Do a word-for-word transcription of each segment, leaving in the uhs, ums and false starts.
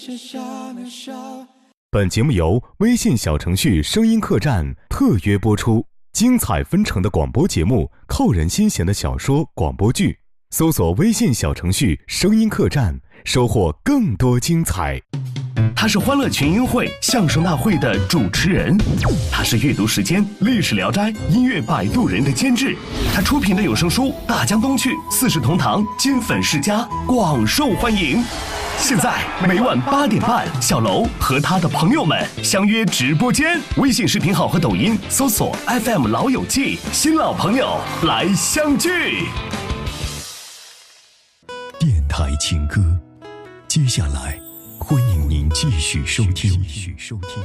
本节目由微信小程序声音客栈特约播出，精彩纷呈的广播节目，扣人心弦的小说广播剧，搜索微信小程序声音客栈，收获更多精彩。 他是欢乐群英会相声大会的主持人，他是阅读时间历史聊斋音乐摆渡人的监制，他出品的有声书《大江东去》四世同堂金粉世家广受欢迎。现在每晚八点半，小楼和他的朋友们相约直播间，微信视频号和抖音搜索 F M 老友记，新老朋友来相聚。 电台情歌，接下来欢迎您继续收听。继续收听。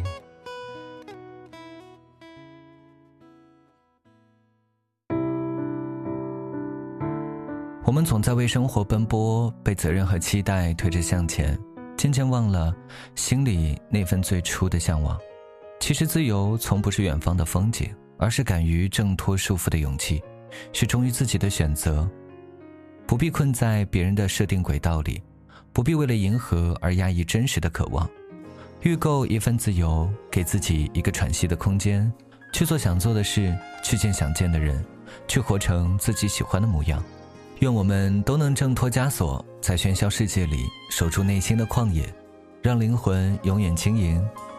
我们总在为生活奔波，被责任和期待推着向前，渐渐忘了心里那份最初的向往。其实自由从不是远方的风景，而是敢于挣脱束缚的勇气，是忠于自己的选择。不必困在别人的设定轨道里，不必为了迎合而压抑真实的渴望，预购一份自由，给自己一个喘息的空间，去做想做的事，去见想见的人，去活成自己喜欢的模样。愿我们都能挣脱枷锁，在喧嚣世界里守住内心的旷野，让灵魂永远轻盈，